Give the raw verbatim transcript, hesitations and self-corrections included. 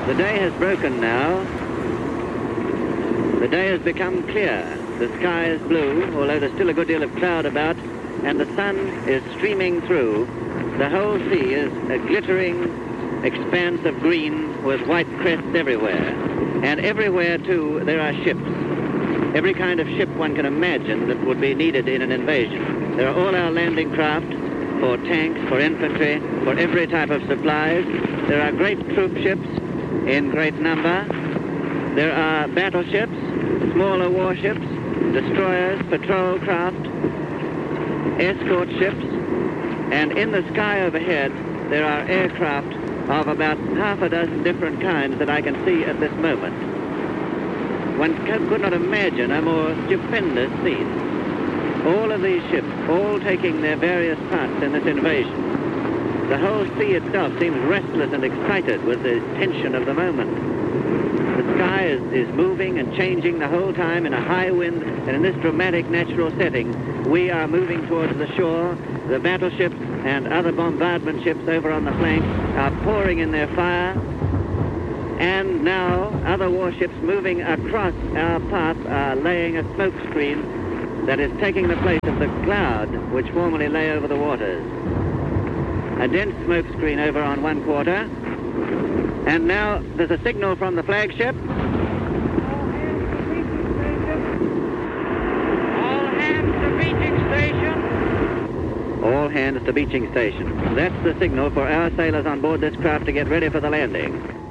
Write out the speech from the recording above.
The day has broken now. The day has become clear. The sky is blue, although there's still a good deal of cloud about, and the sun is streaming through. The whole sea is a glittering expanse of green with white crests everywhere. And everywhere, too, there are ships. Every kind of ship one can imagine that would be needed in an invasion. There are all our landing craft for tanks, for infantry, for every type of supplies. There are great troop ships in great number. There are battleships, smaller warships, destroyers, patrol craft, escort ships, and in the sky overhead there are aircraft of about half a dozen different kinds that I can see at this moment. One could not imagine a more stupendous scene. All of these ships, all taking their various parts in this invasion. The whole sea itself seems restless and excited with the tension of the moment. The sky is, is moving and changing the whole time in a high wind, and in this dramatic natural setting, we are moving towards the shore. The battleships and other bombardment ships over on the flank are pouring in their fire. And now other warships moving across our path are laying a smoke screen that is taking the place of the cloud which formerly lay over the waters. A dense smoke screen over on one quarter. And now there's a signal from the flagship. All hands to beaching station. All hands to beaching station. That's the signal for our sailors on board this craft to get ready for the landing.